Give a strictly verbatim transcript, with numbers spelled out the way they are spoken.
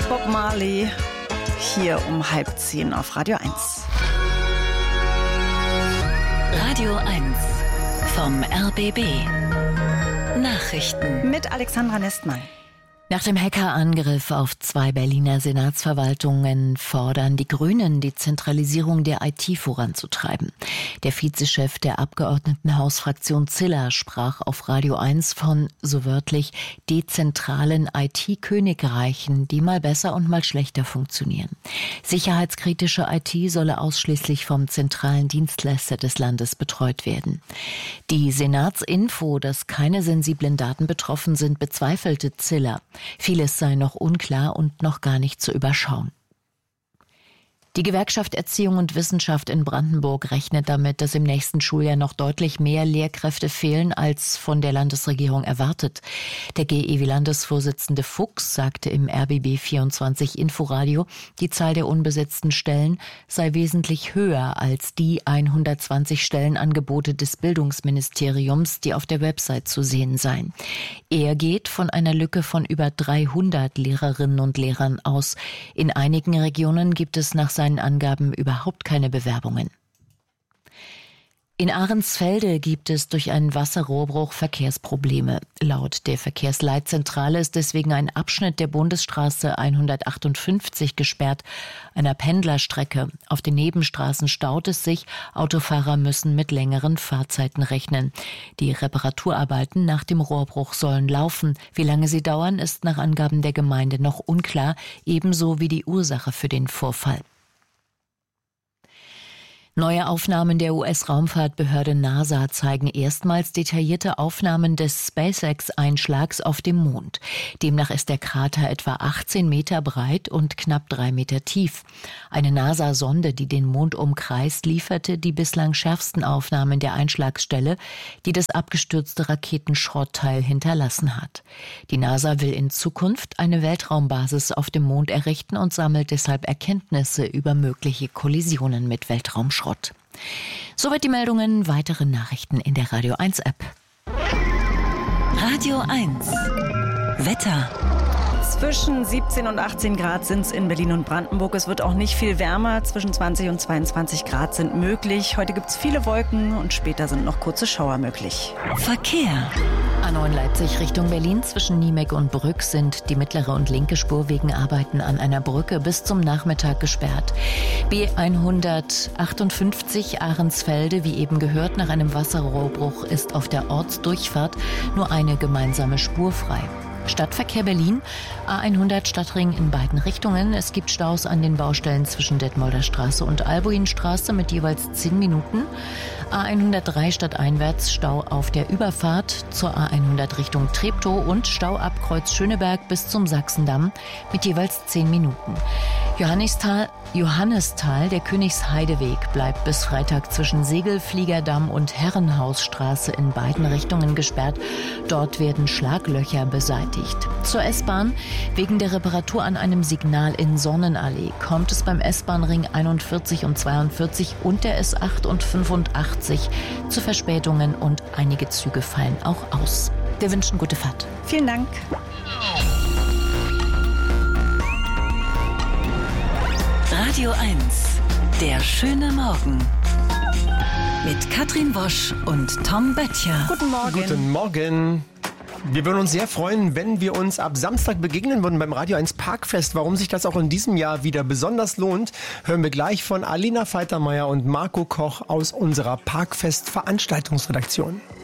Bob Marley hier um halb zehn auf Radio eins. Radio eins vom R B B. Nachrichten mit Alexandra Nestmann. Nach dem Hackerangriff auf zwei Berliner Senatsverwaltungen fordern die Grünen, die Zentralisierung der I T voranzutreiben. Der Vizechef der Abgeordnetenhausfraktion Ziller sprach auf Radio eins von, so wörtlich, dezentralen I T-Königreichen, die mal besser und mal schlechter funktionieren. Sicherheitskritische I T solle ausschließlich vom zentralen Dienstleister des Landes betreut werden. Die Senatsinfo, dass keine sensiblen Daten betroffen sind, bezweifelte Ziller. Vieles sei noch unklar und noch gar nicht zu überschauen. Die Gewerkschaft Erziehung und Wissenschaft in Brandenburg rechnet damit, dass im nächsten Schuljahr noch deutlich mehr Lehrkräfte fehlen, als von der Landesregierung erwartet. Der G E W-Landesvorsitzende Fuchs sagte im R B B vierundzwanzig Inforadio, die Zahl der unbesetzten Stellen sei wesentlich höher als die hundertzwanzig Stellenangebote des Bildungsministeriums, die auf der Website zu sehen seien. Er geht von einer Lücke von über dreihundert Lehrerinnen und Lehrern aus. In einigen Regionen gibt es nach seinen Angaben überhaupt keine Bewerbungen. In Ahrensfelde gibt es durch einen Wasserrohrbruch Verkehrsprobleme. Laut der Verkehrsleitzentrale ist deswegen ein Abschnitt der Bundesstraße hundertachtundfünfzig gesperrt, einer Pendlerstrecke. Auf den Nebenstraßen staut es sich, Autofahrer müssen mit längeren Fahrzeiten rechnen. Die Reparaturarbeiten nach dem Rohrbruch sollen laufen. Wie lange sie dauern, ist nach Angaben der Gemeinde noch unklar, ebenso wie die Ursache für den Vorfall. Neue Aufnahmen der U S-Raumfahrtbehörde NASA zeigen erstmals detaillierte Aufnahmen des SpaceX-Einschlags auf dem Mond. Demnach ist der Krater etwa achtzehn Meter breit und knapp drei Meter tief. Eine NASA-Sonde, die den Mond umkreist, lieferte die bislang schärfsten Aufnahmen der Einschlagsstelle, die das abgestürzte Raketenschrottteil hinterlassen hat. Die NASA will in Zukunft eine Weltraumbasis auf dem Mond errichten und sammelt deshalb Erkenntnisse über mögliche Kollisionen mit Weltraumschrott. Soweit die Meldungen, weitere Nachrichten in der Radio eins App. Radio eins Wetter. Zwischen siebzehn und achtzehn Grad sind es in Berlin und Brandenburg. Es wird auch nicht viel wärmer. Zwischen zwanzig und zweiundzwanzig Grad sind möglich. Heute gibt es viele Wolken und später sind noch kurze Schauer möglich. Verkehr. A neun Leipzig Richtung Berlin zwischen Niemek und Brück sind die mittlere und linke Spur wegen Arbeiten an einer Brücke bis zum Nachmittag gesperrt. B hundertachtundfünfzig Ahrensfelde, wie eben gehört, nach einem Wasserrohrbruch ist auf der Ortsdurchfahrt nur eine gemeinsame Spur frei. Stadtverkehr Berlin, A hundert Stadtring in beiden Richtungen. Es gibt Staus an den Baustellen zwischen Detmolder Straße und Albuinstraße mit jeweils zehn Minuten. A hundertdrei stadteinwärts Stau auf der Überfahrt zur A hundert Richtung Treptow und Stau ab Kreuz Schöneberg bis zum Sachsendamm mit jeweils zehn Minuten. Johannisthal, Johannisthal, der Königsheideweg bleibt bis Freitag zwischen Segelfliegerdamm und Herrenhausstraße in beiden Richtungen gesperrt. Dort werden Schlaglöcher beseitigt. Zur S-Bahn. Wegen der Reparatur an einem Signal in Sonnenallee kommt es beim S-Bahn-Ring einundvierzig und zweiundvierzig und der S acht und fünfundachtzig zu Verspätungen und einige Züge fallen auch aus. Wir wünschen gute Fahrt. Vielen Dank. Radio eins, der schöne Morgen. Mit Katrin Wosch und Tom Böttcher. Guten Morgen. Guten Morgen. Wir würden uns sehr freuen, wenn wir uns ab Samstag begegnen würden beim Radio eins Parkfest. Warum sich das auch in diesem Jahr wieder besonders lohnt, hören wir gleich von Alina Faltermeier und Marco Koch aus unserer Parkfest-Veranstaltungsredaktion.